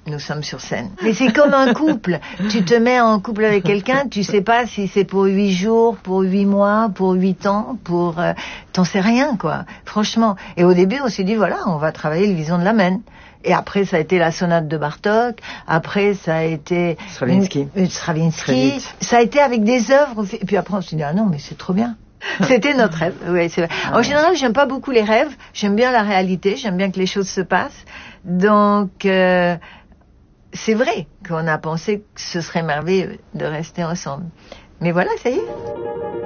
nous sommes sur scène. Mais c'est comme un couple. Tu te mets en couple avec quelqu'un, tu sais pas si c'est pour 8 jours, pour 8 mois, pour 8 ans, pour... t'en sais rien, quoi. Franchement. Et au début, on s'est dit, voilà, on va travailler le Vision de la Maine. Et après, ça a été la sonate de Bartók. Après, ça a été... Stravinsky. Stravinsky. Ça a été avec des œuvres. Et puis après, on s'est dit, ah non, mais c'est trop bien. C'était notre rêve. Oui, c'est vrai. En général, j'aime pas beaucoup les rêves. J'aime bien la réalité. J'aime bien que les choses se passent. Donc... c'est vrai qu'on a pensé que ce serait merveilleux de rester ensemble. Mais voilà, ça y est.